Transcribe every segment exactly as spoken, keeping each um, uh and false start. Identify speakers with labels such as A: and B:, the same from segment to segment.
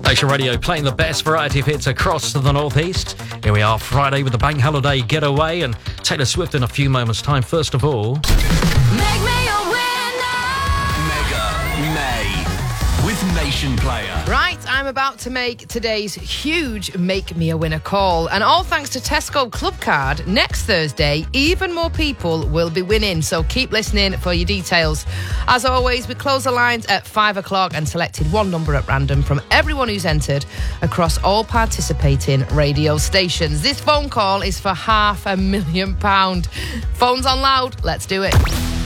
A: Nation Radio playing the best variety of hits across the Northeast. Here we are Friday with the Bank Holiday Getaway and Taylor Swift in a few moments' time. First of all,
B: Make me a winner!
C: Mega May with Nation Player.
D: Right, I'm about to make today's huge Make Me a Winner call. And all thanks to Tesco Club Card, next Thursday, even more people will be winning. So keep listening for your details. As always, we close the lines at five o'clock and selected one number at random from everyone who's entered across all participating radio stations. This phone call is for half a million pound. Phones on loud, let's do it.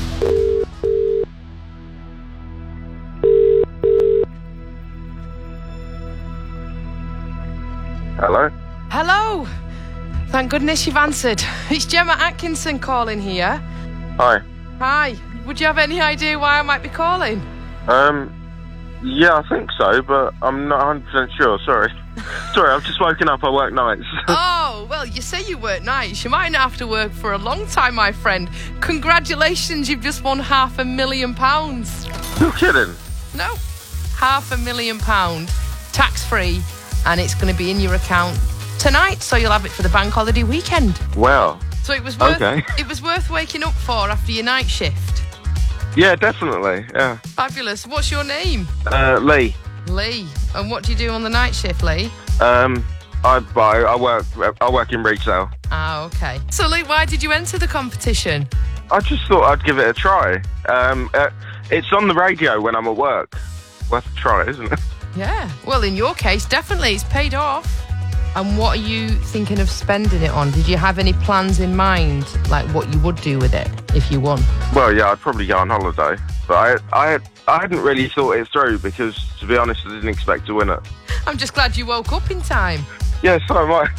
E: Hello?
D: Hello. Thank goodness you've answered. It's Gemma Atkinson calling here.
E: Hi.
D: Hi. Would you have any idea why I might be calling?
E: Um, yeah, I think so, but I'm not one hundred percent sure, sorry. Sorry, I've just woken up, I work nights.
D: Oh, well, you say you work nights. You might not have to work for a long time, my friend. Congratulations, you've just won half a million pounds.
E: You're kidding?
D: No. Half a million pound, tax-free, and it's going to be in your account tonight, so you'll have it for the bank holiday weekend.
E: Wow.
D: So it was worth,
E: Okay.
D: it was worth waking up for after your night shift.
E: Yeah, definitely, yeah.
D: Fabulous. What's your name?
E: Uh, Lee.
D: Lee. And what do you do on the night shift, Lee?
E: Um, I buy, I work, I work in retail.
D: Ah, okay. So, Lee, why did you enter the competition?
E: I just thought I'd give it a try. Um, uh, it's on the radio when I'm at work. Worth a try, isn't it?
D: Yeah. Well, in your case, definitely. It's paid off. And what are you thinking of spending it on? Did you have any plans in mind, like what you would do with it if you won?
E: Well, yeah, I'd probably go on holiday. But I, I, I hadn't really thought it through because, to be honest, I didn't expect to win it.
D: I'm just glad you woke up in time.
E: Yeah, so am I.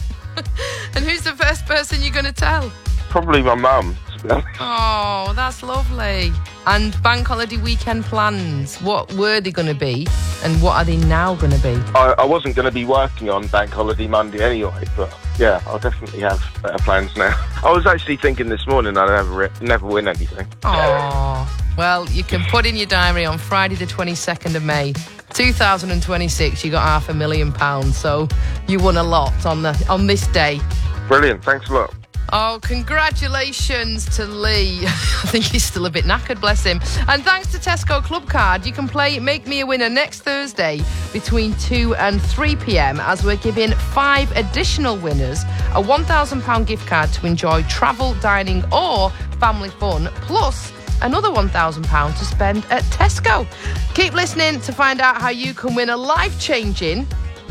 D: And who's the first person you're going to tell?
E: Probably my mum, to be honest.
D: Oh, that's lovely. And bank holiday weekend plans, what were they going to be and what are they now going to be?
E: I, I wasn't going to be working on Bank Holiday Monday anyway, but yeah, I'll definitely have better plans now. I was actually thinking this morning I'd never, never win anything.
D: Oh, well, you can put in your diary on Friday the twenty-second of May, two thousand twenty-six, you got half a million pounds, so you won a lot on the on this day.
E: Brilliant, thanks a lot.
D: Oh, congratulations to Lee. I think he's still a bit knackered, bless him. And thanks to Tesco Club Card, you can play Make Me a Winner next Thursday between two and three p.m. as we're giving five additional winners a one thousand pounds gift card to enjoy travel, dining or family fun, plus another one thousand pounds to spend at Tesco. Keep listening to find out how you can win a life-changing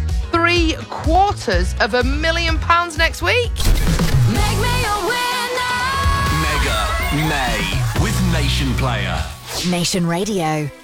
D: three quarters of a million pounds next week.
B: Make me a winner!
C: Mega May with Nation Player.
F: Nation Radio.